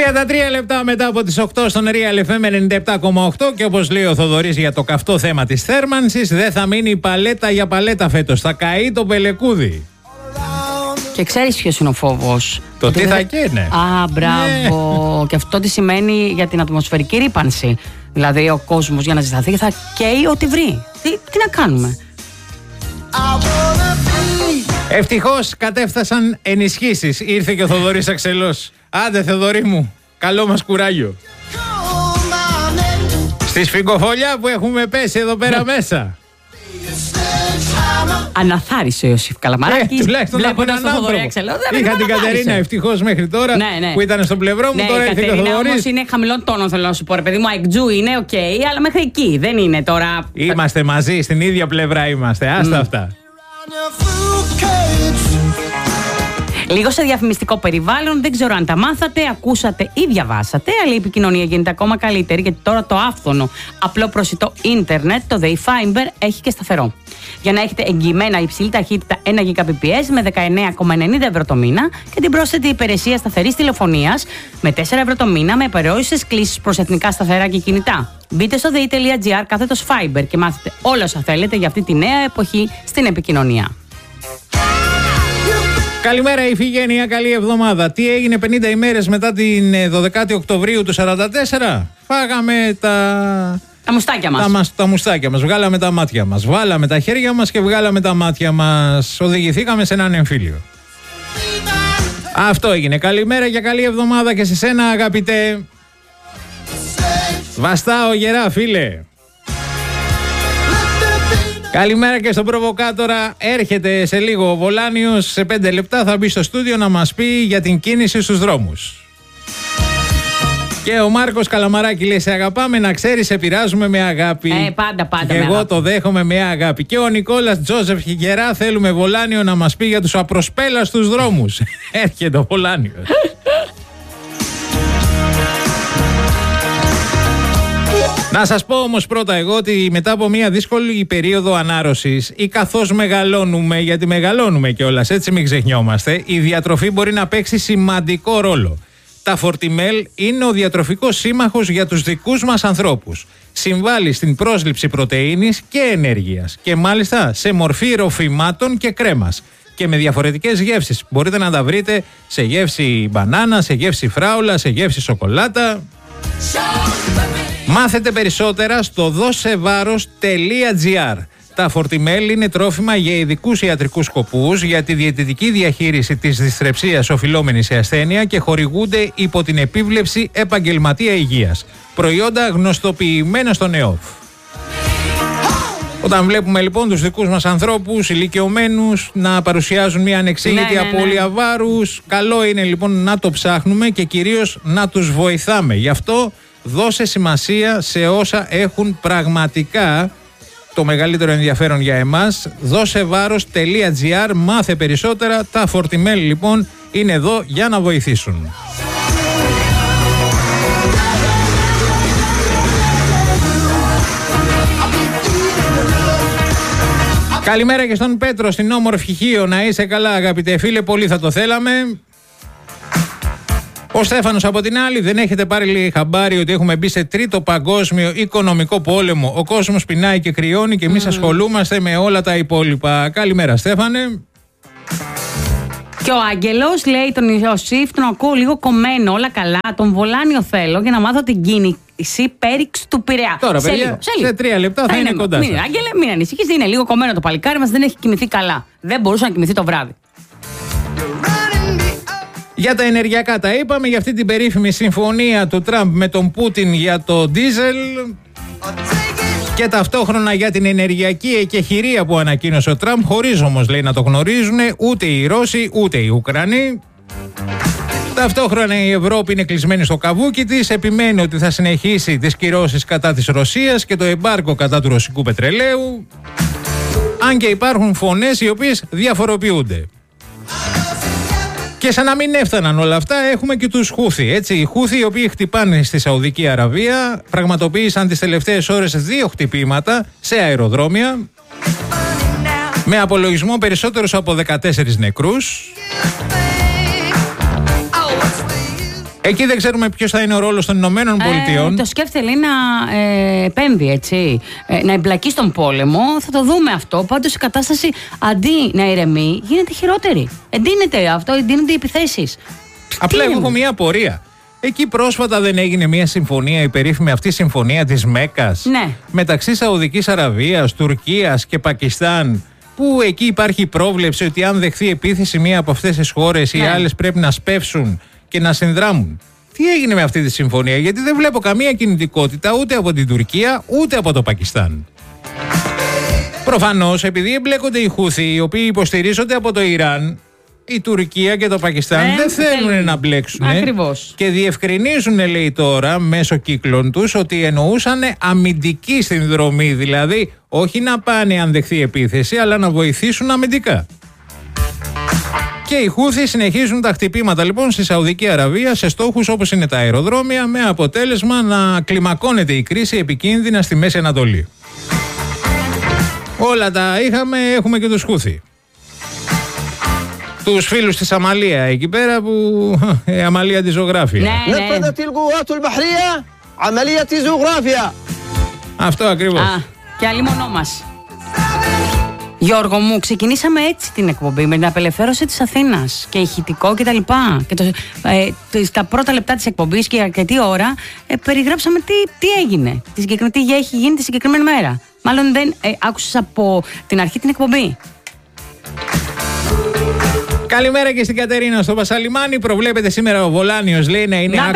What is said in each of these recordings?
33 λεπτά μετά από τις 8 στον Real FM 97,8 και όπως λέει ο Θοδωρής για το καυτό θέμα της θέρμανσης, δεν θα μείνει παλέτα για παλέτα φέτος. Θα καεί το πελεκούδι. Και ξέρεις ποιος είναι ο φόβος? Το τι θα καίνε. Α, μπράβο. Ναι. Και αυτό τι σημαίνει για την ατμοσφαιρική ρύπανση. Δηλαδή ο κόσμος για να ζεσταθεί θα καίει ό,τι βρει. Τι να κάνουμε. Ευτυχώς κατέφτασαν ενισχύσεις. Ήρθε και ο Θοδωρής Αξελός. Άντε Θοδωρή μου, καλό μας κουράγιο. Στη σφιγγοφολιά που έχουμε πέσει εδώ πέρα μέσα. Αναθάρισε ο Ιωσήφ Καλαμαράκης. Τουλάχιστον από έναν άνθρωπο. Είχα την Κατερίνα ευτυχώς μέχρι τώρα που ήταν στο πλευρό μου. Τώρα ήρθε και ο Θοδωρής. Όμως είναι χαμηλών τόνων, θέλω να σου πω. Ρε παιδί μου, αεκτζού είναι οκ, αλλά μέχρι εκεί δεν είναι τώρα. Είμαστε μαζί, στην ίδια πλευρά είμαστε. Άστα αυτά. Λίγο σε διαφημιστικό περιβάλλον, δεν ξέρω αν τα μάθατε, ακούσατε ή διαβάσατε, αλλά η επικοινωνία γίνεται ακόμα καλύτερη γιατί τώρα το άφθονο απλό προσιτό ίντερνετ, το Day Fiber, έχει και σταθερό. Για να έχετε εγγυημένα υψηλή ταχύτητα 1 Gbps με 19,90 ευρώ το μήνα και την πρόσθετη υπηρεσία σταθερής τηλεφωνίας με 4 ευρώ το μήνα με απεριόριστες κλήσεις προς εθνικά σταθερά και κινητά. Μπείτε στο day.gr/Fiber και μάθετε όλα όσα θέλετε για αυτή τη νέα εποχή στην επικοινωνία. Καλημέρα Ιφηγένεια, καλή εβδομάδα. Τι έγινε 50 ημέρες μετά την 12η Οκτωβρίου του 1944? Φάγαμε τα μουστάκια μας. Τα μουστάκια μας, βγάλαμε τα μάτια μας. Βάλαμε τα χέρια μας και βγάλαμε τα μάτια μας. Οδηγηθήκαμε σε έναν εμφύλιο. Αυτό έγινε. Καλημέρα και καλή εβδομάδα και σε σένα αγαπητέ. Βαστάω γερά φίλε. Καλημέρα και στον προβοκάτορα. Έρχεται σε λίγο ο Βολάνιος. Σε 5 λεπτά θα μπει στο στούντιο να μας πει για την κίνηση στους δρόμους. Και ο Μάρκος Καλαμαράκη λέει: σε αγαπάμε, να ξέρεις, σε πειράζουμε με αγάπη. Πάντα. Και εγώ το δέχομαι με αγάπη. Και ο Νικόλας Τζόζεφ Χιγερά, θέλουμε Βολάνιο να μας πει για τους απροσπέλαστους δρόμους. Έρχεται ο Βολάνιος. Να σας πω όμως πρώτα εγώ ότι μετά από μια δύσκολη περίοδο ανάρρωσης ή καθώς μεγαλώνουμε, γιατί μεγαλώνουμε κιόλας, έτσι μην ξεχνιόμαστε, η διατροφή μπορεί να παίξει σημαντικό ρόλο. Τα Φορτιμέλ είναι ο διατροφικός σύμμαχος για τους δικούς μας ανθρώπους. Συμβάλλει στην πρόσληψη πρωτεΐνης και ενέργειας και μάλιστα σε μορφή ροφημάτων και κρέμας και με διαφορετικές γεύσεις. Μπορείτε να τα βρείτε σε γεύση μπανάνα, σε γεύση φράουλα, σε γεύση σοκολάτα. Μάθετε περισσότερα στο δώσεβάρος.gr. Τα Φορτιμέλ είναι τρόφιμα για ειδικούς ιατρικούς σκοπούς, για τη διαιτητική διαχείριση της δυσθρεψίας οφειλόμενης σε ασθένεια και χορηγούνται υπό την επίβλεψη επαγγελματία υγείας. Προϊόντα γνωστοποιημένα στον ΕΟΦ. Όταν βλέπουμε λοιπόν τους δικούς μας ανθρώπους, ηλικιωμένους, να παρουσιάζουν μια ανεξήγητη απώλεια βάρους, καλό είναι λοιπόν να το ψάχνουμε και κυρίως να τους βοηθάμε. Γι' αυτό δώσε σημασία σε όσα έχουν πραγματικά το μεγαλύτερο ενδιαφέρον για εμάς. Δώσεβάρος.gr. Μάθε περισσότερα. Τα Φορτιμέλ λοιπόν είναι εδώ για να βοηθήσουν. Καλημέρα και στον Πέτρο στην όμορφη Χίο. Να είσαι καλά αγαπητέ φίλε, πολύ θα το θέλαμε. Ο Στέφανος από την άλλη: δεν έχετε πάρει χαμπάρι ότι έχουμε μπει σε τρίτο παγκόσμιο οικονομικό πόλεμο? Ο κόσμος πεινάει και κρυώνει και εμείς ασχολούμαστε με όλα τα υπόλοιπα. Καλημέρα Στέφανε. Και ο Άγγελος λέει: τον Ιωσήφ τον ακούω λίγο κομμένο, όλα καλά. Τον Βολάνιο θέλω για να μάθω την κίνηση πέριξ του Πειραιά. Τώρα, παιδιά, σε 3 λεπτά θα είναι κοντά σας. Άγγελε, μην ανησυχείς, είναι λίγο κομμένο το παλικάρι μας, δεν έχει κοιμηθεί καλά. Δεν μπορούσε να κοιμηθεί το βράδυ. Για τα ενεργειακά τα είπαμε, για αυτή την περίφημη συμφωνία του Τραμπ με τον Πούτιν για το ντίζελ και ταυτόχρονα για την ενεργειακή εκεχηρία που ανακοίνωσε ο Τραμπ, χωρίς όμως λέει να το γνωρίζουν ούτε οι Ρώσοι ούτε οι Ουκρανοί. Ταυτόχρονα η Ευρώπη είναι κλεισμένη στο καβούκι της, επιμένει ότι θα συνεχίσει τις κυρώσεις κατά της Ρωσίας και το εμπάργκο κατά του ρωσικού πετρελαίου, αν και υπάρχουν φωνές οι οποίες διαφοροποιούνται. Και σαν να μην έφταναν όλα αυτά, έχουμε και τους Χούθι. Έτσι, οι Χούθι, οι οποίοι χτυπάνε στη Σαουδική Αραβία, πραγματοποίησαν τις τελευταίες ώρες 2 χτυπήματα σε αεροδρόμια, με απολογισμό περισσότερους από 14 νεκρούς. Εκεί δεν ξέρουμε ποιος θα είναι ο ρόλος των Ηνωμένων Πολιτειών. Το σκέφτεται, λέει, να επέμβει, έτσι. Να εμπλακεί στον πόλεμο. Θα το δούμε αυτό. Πάντως η κατάσταση αντί να ηρεμεί, γίνεται χειρότερη. Εντείνεται αυτό, εντείνονται οι επιθέσεις. Απλά έχω μια απορία. Εκεί πρόσφατα δεν έγινε μια συμφωνία, η περίφημη αυτή συμφωνία της Μέκκας, ναι, μεταξύ Σαουδικής Αραβίας, Τουρκίας και Πακιστάν, που εκεί υπάρχει πρόβλεψη ότι αν δεχθεί επίθεση μία από αυτές τις χώρες, οι άλλες πρέπει να σπεύσουν και να συνδράμουν. Τι έγινε με αυτή τη συμφωνία? Γιατί δεν βλέπω καμία κινητικότητα ούτε από την Τουρκία ούτε από το Πακιστάν. Προφανώς, επειδή εμπλέκονται οι Χούθοι, οι οποίοι υποστηρίζονται από το Ιράν, η Τουρκία και το Πακιστάν δεν θέλουν να μπλέξουν. Ακριβώς. Και διευκρινίζουν, λέει τώρα, μέσω κύκλων τους, ότι εννοούσαν αμυντική συνδρομή. Δηλαδή, όχι να πάνε αν δεχθεί επίθεση, αλλά να βοηθήσουν αμυντικά. Και οι Χούθοι συνεχίζουν τα χτυπήματα λοιπόν στη Σαουδική Αραβία σε στόχους όπως είναι τα αεροδρόμια, με αποτέλεσμα να κλιμακώνεται η κρίση επικίνδυνα στη Μέση Ανατολή. Όλα τα είχαμε, έχουμε και τους Χούθοι. Τους φίλους της Αμαλία εκεί πέρα που... η Αμαλία τη ζωγράφια. Ναι. Αυτό ακριβώς. Και άλλη μονό μας. Γιώργο μου, ξεκινήσαμε έτσι την εκπομπή με την απελευθέρωση της Αθήνας και ηχητικό κτλ. Και τα πρώτα λεπτά της εκπομπής και αρκετή ώρα περιγράψαμε τι έγινε, τι έχει γίνει τη συγκεκριμένη μέρα. Μάλλον δεν άκουσες από την αρχή την εκπομπή. Καλημέρα και στην Κατερίνα στο Πασαλιμάνι. Προβλέπεται σήμερα ο Βολάνιος, λέει, να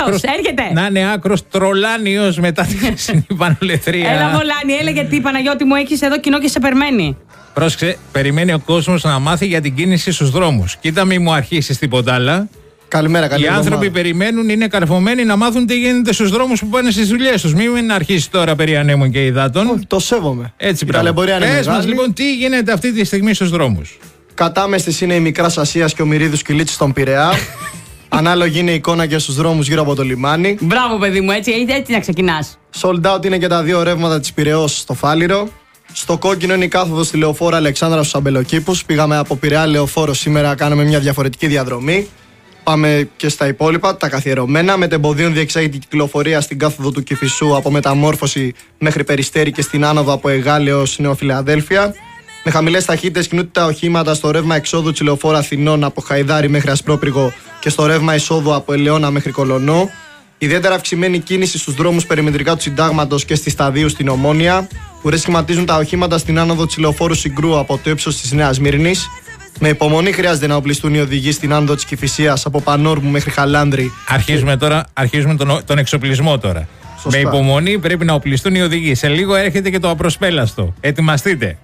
είναι άκρος τρολάνιος μετά τη χθεσινή πανολεθρία. Έλα Βολάνη, έλα, γιατί Παναγιώτη μου έχεις εδώ κοινό και σε περιμένει. Πρόσεξε, περιμένει ο κόσμος να μάθει για την κίνηση στους δρόμους. Κοίτα, μη μου αρχίσεις τίποτα άλλα. Καλημέρα. Οι άνθρωποι περιμένουν, είναι καρφωμένοι να μάθουν τι γίνεται στους δρόμους που πάνε στις δουλειές τους. Μην αρχίσει τώρα περί ανέμων και υδάτων. Το σέβομαι. Έτσι, πράγμα. Πες μας λοιπόν τι γίνεται αυτή τη στιγμή στους δρόμους. Κατάμεστης είναι η Μικράς Ασίας και ο Μυρίδους Κιλίτσης στον Πειραιά. Ανάλογη είναι η εικόνα και στους δρόμους γύρω από το λιμάνι. Μπράβο, παιδί μου, έτσι να ξεκινάς. Sold out είναι και τα δύο ρεύματα της Πειραιώς στο Φάληρο. Στο κόκκινο είναι η κάθοδος στη Λεωφόρο Αλεξάνδρα στους Αμπελοκήπους. Πήγαμε από Πειραιά Λεωφόρο σήμερα, κάναμε μια διαφορετική διαδρομή. Πάμε και στα υπόλοιπα, τα καθιερωμένα. Μετεμποδίων διεξάγεται η κυκλοφορία στην κάθοδο του Κηφισού από Μεταμόρφωση μέχρι Περιστέρι και στην άνοδο από Εγάλεο έως Νεοφιλαδέλφια. Με χαμηλές ταχύτητες κινούνται τα οχήματα στο ρεύμα εξόδου της Λεωφόρου Αθηνών από Χαϊδάρι μέχρι Ασπρόπυργο και στο ρεύμα εισόδου από Ελαιώνα μέχρι Κολονό. Ιδιαίτερα αυξημένη κίνηση στους δρόμους περιμετρικά του Συντάγματος και στη Σταδίου στην Ομόνια, που ρεσχηματίζουν τα οχήματα στην άνοδο της Λεωφόρου Συγκρού από το ύψος της Νέας Μύρνης. Με υπομονή χρειάζεται να οπλιστούν οι οδηγοί στην άνοδο της Κηφισίας από Πανόρμου μέχρι Χαλάνδρη. Αρχίζουμε τον εξοπλισμό τώρα. Σωστά. Με υπομονή πρέπει να οπλιστούν οι οδηγοί. Σε λίγο έρχεται και το απροσπέλαστο. Ετοιμαστείτε.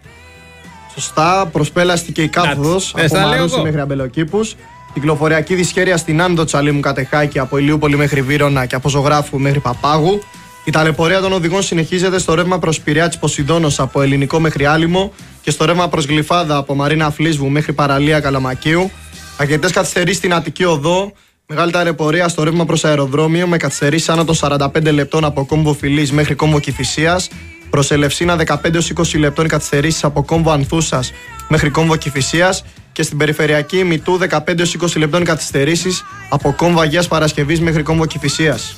Σωστά, προσπέλαστη και η κάθοδος από Μαρούσι μέχρι Αμπελοκήπους. Κυκλοφοριακή δυσχέρεια στην άνοδο Τσαλίμου Κατεχάκη από Ηλιούπολη μέχρι Βύρωνα και από Ζωγράφου μέχρι Παπάγου. Η ταλαιπωρία των οδηγών συνεχίζεται στο ρεύμα προς Πειραιά της Ποσειδώνος από Ελληνικό μέχρι Άλυμο και στο ρεύμα προς Γλυφάδα από Μαρίνα Φλίσβου μέχρι Παραλία Καλαμακίου. Αρκετές καθυστερήσεις στην Αττική Οδό. Μεγάλη ταλαιπωρία στο ρεύμα προς αεροδρόμιο με καθυστερήσεις άνω των 45 λεπτών από Κόμβο Φιλής μέχρι Κόμβο Κηφισίας. Προς Ελευσίνα 15-20 λεπτών καθυστερήσεις από Κόμβο Ανθούσας μέχρι Κόμβο Κηφισίας και στην περιφερειακή Μητού 15-20 λεπτών καθυστερήσεις από Κόμβο Αγίας Παρασκευής μέχρι Κόμβο Κηφισίας.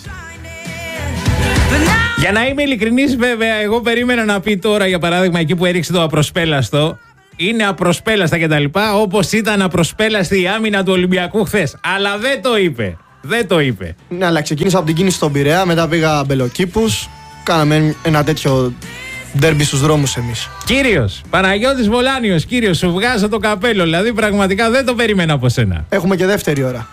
Για να είμαι ειλικρινής, βέβαια, εγώ περίμενα να πει τώρα, για παράδειγμα, εκεί που έριξε το απροσπέλαστο, είναι απροσπέλαστα κτλ. Όπως ήταν απροσπέλαστη η άμυνα του Ολυμπιακού χθες. Αλλά δεν το είπε. Δεν το είπε. Ναι, αλλά ξεκίνησα από την κίνηση στον Πειραιά, μετά πήγα Αμπελοκήπους. Κάναμε ένα τέτοιο ντέρμπι στους δρόμους εμείς. Κύριος Παναγιώτης Βολάνιος, κύριος, σου βγάζω το καπέλο. Δηλαδή, πραγματικά δεν το περίμενα από σένα. Έχουμε και δεύτερη ώρα.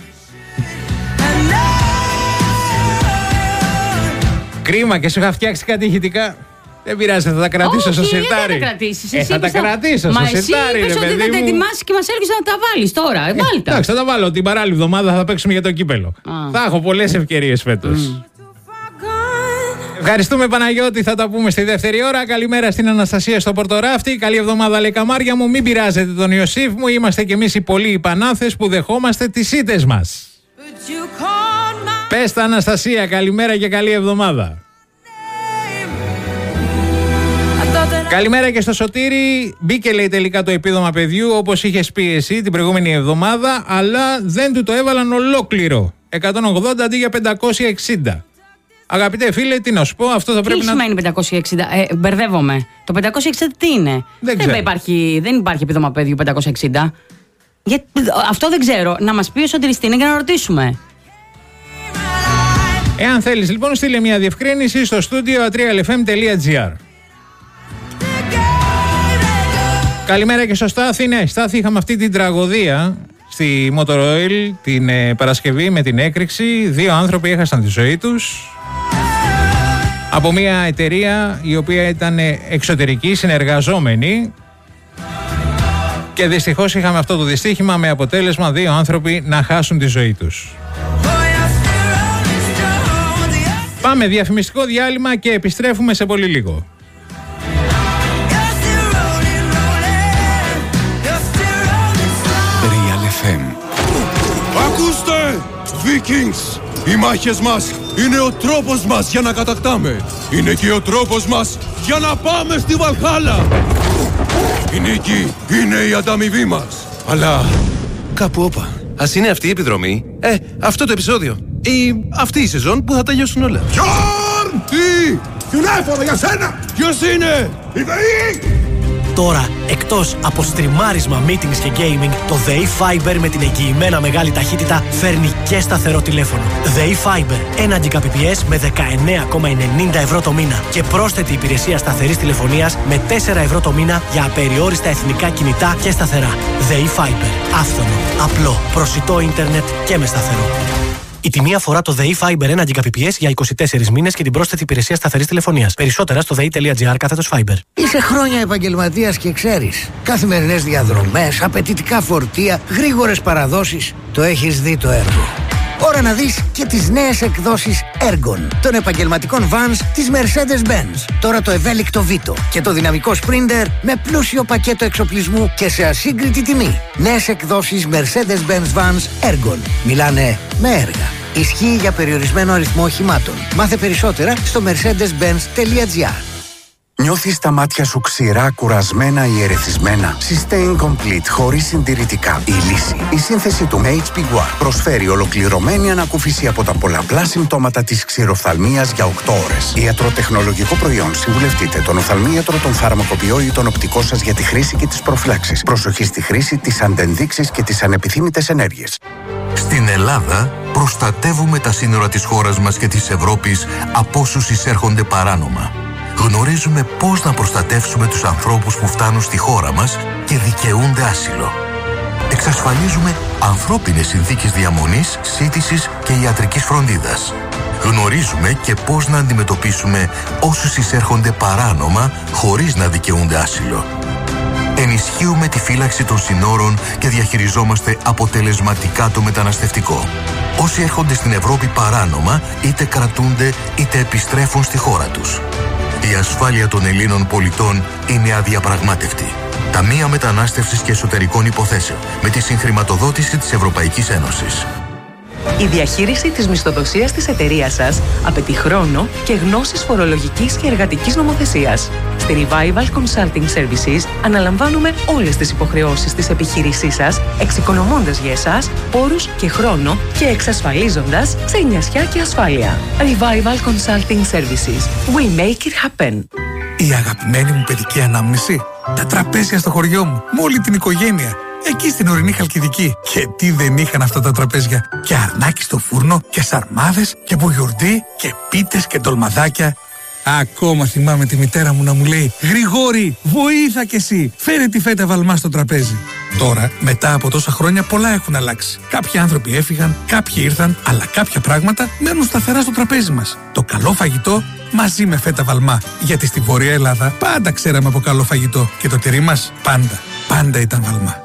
Κρίμα, και σου είχα φτιάξει κάτι ηχητικά. Δεν πειράζει, θα τα κρατήσω στο σιρτάρι. Όχι, δεν θα τα κρατήσεις. Θα τα κρατήσω στο σιρτάρι. Μα εσύ είπες ότι θα τα ετοιμάσεις και μας έρχεσαι να τα βάλεις τώρα. Βάλτε. Εντάξει, θα τα βάλω. Την παράλληλη εβδομάδα θα παίξουμε για το κύπελο. Θα έχω πολλές ευκαιρίες φέτος. Ευχαριστούμε, Παναγιώτη. Θα τα πούμε στη δεύτερη ώρα. Καλημέρα στην Αναστασία στο Πορτοράφτη. Καλή εβδομάδα, λέει καμάρια μου. Μην πειράζετε τον Ιωσήφ μου. Είμαστε κι εμείς οι πολλοί οι Πανάθες που δεχόμαστε τις ήττες μας. Πες τα, Αναστασία, καλημέρα και καλή εβδομάδα. Καλημέρα και στο Σωτήρι. Μπήκε, λέει, τελικά το επίδομα παιδιού όπως είχες πει εσύ την προηγούμενη εβδομάδα, αλλά δεν του το έβαλαν ολόκληρο. 180 αντί για 560. Αγαπητέ φίλε, τι να σου πω, αυτό θα πρέπει τι να. Τι σημαίνει 560, μπερδεύομαι. Το 560 τι είναι? Δεν υπάρχει επίδομα παιδιού 560. Αυτό δεν ξέρω. Να μας πει ο Σωτήρης τι είναι και να ρωτήσουμε. Εάν θέλεις λοιπόν, στείλε μια διευκρίνηση στο στούντιο atrialfm.gr. Καλημέρα και στο Στάθη. Ναι, Στάθη, είχαμε αυτή την τραγωδία στη Motor Oil την Παρασκευή με την έκρηξη. 2 άνθρωποι έχασαν τη ζωή τους από μια εταιρεία η οποία ήταν εξωτερική, συνεργαζόμενη, και δυστυχώς είχαμε αυτό το δυστύχημα με αποτέλεσμα 2 άνθρωποι να χάσουν τη ζωή τους. Πάμε διαφημιστικό διάλειμμα και επιστρέφουμε σε πολύ λίγο. Real FM. Ακούστε, Vikings! Οι μάχες μας είναι ο τρόπος μας για να κατακτάμε. Είναι και ο τρόπος μας για να πάμε στη Βαλχάλα. Η νίκη είναι η ανταμοιβή μας. Αλλά κάπου όπα. Ας είναι αυτή η επιδρομή, αυτό το επεισόδιο ή αυτή η σεζόν που θα τελειώσουν όλα. Γιόρν! Τι! Τηλέφωνο για σένα! Ποιος είναι? Η ΔΕΗ! Τώρα, εκτός από στριμάρισμα, meetings και gaming, το ΔΕΗ Fiber με την εγγυημένα μεγάλη ταχύτητα φέρνει και σταθερό τηλέφωνο. ΔΕΗ Fiber, 1 Gbps με 19,90 ευρώ το μήνα και πρόσθετη υπηρεσία σταθερής τηλεφωνίας με 4 ευρώ το μήνα για απεριόριστα εθνικά κινητά και σταθερά. ΔΕΗ Fiber, άφθονο, απλό, προσιτό ίντερνετ και με σταθερό. Η τιμή αφορά το ΔΕΗ Fiber 1 Gbps για 24 μήνες και την πρόσθετη υπηρεσία σταθερής τηλεφωνίας. Περισσότερα στο dei.gr/Fiber. Είσαι χρόνια επαγγελματίας και ξέρεις. Καθημερινές διαδρομές, απαιτητικά φορτία, γρήγορες παραδόσεις. Το έχεις δει το έργο. Ώρα να δεις και τις νέες εκδόσεις Ergon των επαγγελματικών vans της Mercedes-Benz. Τώρα το ευέλικτο Vito και το δυναμικό Sprinter με πλούσιο πακέτο εξοπλισμού και σε ασύγκριτη τιμή. Νέες εκδόσεις Mercedes-Benz vans Ergon. Μιλάνε με έργα. Ισχύει για περιορισμένο αριθμό οχημάτων. Μάθε περισσότερα στο mercedes-benz.gr. Νιώθεις τα μάτια σου ξηρά, κουρασμένα ή ερεθισμένα? Sustain Complete, χωρίς συντηρητικά. Η λύση. Η σύνθεση του HP One προσφέρει ολοκληρωμένη ανακούφιση από τα πολλαπλά συμπτώματα της ξηροφθαλμίας για 8 ώρες. Ιατροτεχνολογικό προϊόν. Συμβουλευτείτε τον οφθαλμίατρο, τον φαρμακοποιό ή τον οπτικό σας για τη χρήση και τις προφυλάξεις. Προσοχή στη χρήση, τις αντενδείξεις και τις ανεπιθύμητες ενέργειες. Στην Ελλάδα προστατεύουμε τα σύνορα της χώρας μας και της Ευρώπης από όσους εισέρχονται παράνομα. Γνωρίζουμε πώς να προστατεύσουμε τους ανθρώπους που φτάνουν στη χώρα μας και δικαιούνται άσυλο. Εξασφαλίζουμε ανθρώπινες συνθήκες διαμονής, σύντησης και ιατρικής φροντίδας. Γνωρίζουμε και πώς να αντιμετωπίσουμε όσους εισέρχονται παράνομα χωρίς να δικαιούνται άσυλο. Ενισχύουμε τη φύλαξη των συνόρων και διαχειριζόμαστε αποτελεσματικά το μεταναστευτικό. Όσοι έρχονται στην Ευρώπη παράνομα είτε κρατούνται είτε επιστρέφουν στη χώρα τους. Η ασφάλεια των Ελλήνων πολιτών είναι αδιαπραγμάτευτη. Ταμεία Μετανάστευσης και Εσωτερικών Υποθέσεων με τη συγχρηματοδότηση της Ευρωπαϊκής Ένωσης. Η διαχείριση της μισθοδοσίας της εταιρείας σας απαιτεί χρόνο και γνώσεις φορολογικής και εργατικής νομοθεσίας. Στη Revival Consulting Services αναλαμβάνουμε όλες τις υποχρεώσεις της επιχείρησής σας, εξοικονομώντας για εσάς πόρους και χρόνο και εξασφαλίζοντας ξενιασιά και ασφάλεια. Revival Consulting Services. We make it happen. Η αγαπημένη μου παιδική ανάμνηση. Τα τραπέζια στο χωριό μου, με όλη την οικογένεια. Εκεί στην ορεινή Χαλκιδική. Και τι δεν είχαν αυτά τα τραπέζια. Και αρνάκι στο φούρνο και σαρμάδες και μπουγιουρντί και πίτες και ντολμαδάκια. Ακόμα θυμάμαι τη μητέρα μου να μου λέει «Γρηγόρη, βοήθα κι εσύ, φέρε τη φέτα βαλμά στο τραπέζι». Τώρα, μετά από τόσα χρόνια, πολλά έχουν αλλάξει. Κάποιοι άνθρωποι έφυγαν, κάποιοι ήρθαν, αλλά κάποια πράγματα μένουν σταθερά στο τραπέζι μας. Το καλό φαγητό μαζί με φέτα βαλμά. Γιατί στη Βόρεια Ελλάδα πάντα ξέραμε από καλό φαγητό και το τυρί μας πάντα ήταν βαλμά.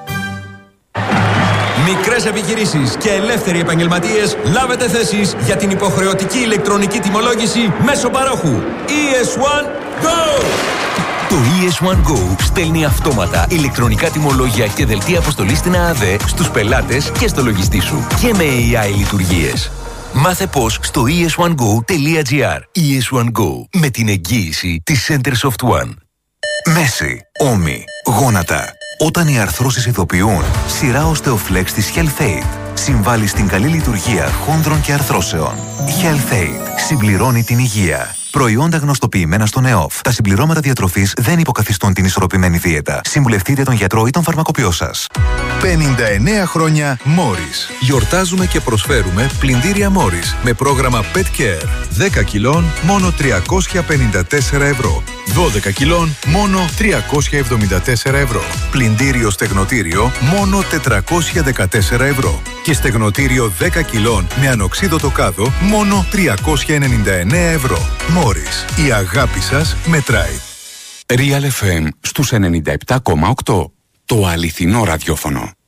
Μικρές επιχειρήσεις και ελεύθεροι επαγγελματίες, λάβετε θέσεις για την υποχρεωτική ηλεκτρονική τιμολόγηση μέσω παρόχου. ES1 Go! Το ES1 Go στέλνει αυτόματα ηλεκτρονικά τιμολόγια και δελτία αποστολής στην ΑΑΔ στους πελάτες και στο λογιστή σου και με AI λειτουργίες. Μάθε πώς στο es1go.gr. ES1 Go με την εγγύηση της Centersoft One. Μέση, ώμοι, γόνατα. Όταν οι αρθρώσεις ειδοποιούν, σειρά Osteoflex της HealthAid. Συμβάλλει στην καλή λειτουργία χόνδρων και αρθρώσεων. HealthAid. Συμπληρώνει την υγεία. Προϊόντα γνωστοποιημένα στον ΕΟΦ. Τα συμπληρώματα διατροφής δεν υποκαθιστούν την ισορροπημένη δίαιτα. Συμβουλευτείτε τον γιατρό ή τον φαρμακοποιό σας. 59 χρόνια Morris. Γιορτάζουμε και προσφέρουμε πλυντήρια Morris με πρόγραμμα Pet Care. 10 κιλών μόνο 354 ευρώ. 12 κιλών μόνο 374 ευρώ. Πλυντήριο στεγνοτήριο μόνο 414 ευρώ. Και στεγνοτήριο 10 κιλών με ανοξίδωτο κάδο μόνο 399 ευρώ. Morris. Η αγάπη σας μετράει. Real FM στους 97,8. Το αληθινό ραδιόφωνο.